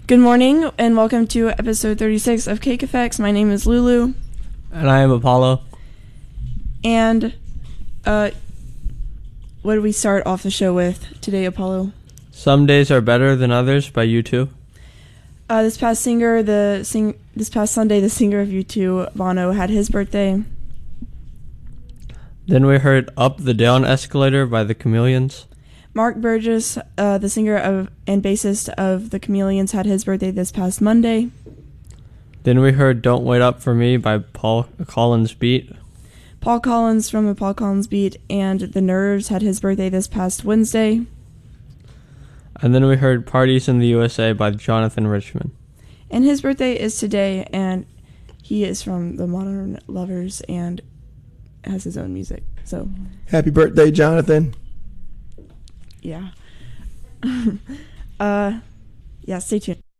Good morning and welcome to episode 36 of Cake Effects. My name is Lulu. And I am Apollo. And what do we start off the show with today, Apollo? Some Days Are Better Than Others by U2. This past Sunday, the singer of U2, Bono, had his birthday. Then we heard Up the Down Escalator by the Chameleons. Mark Burgess, the singer and bassist of the Chameleons, had his birthday this past Monday. Then we heard Don't Wait Up For Me by Paul Collins Beat. Paul Collins from the Paul Collins Beat and The Nerves had his birthday this past Wednesday. And then we heard Parties in the USA by Jonathan Richman. And his birthday is today, and he is from the Modern Lovers and has his own music. So happy birthday, Jonathan. Yeah. Yeah, stay tuned.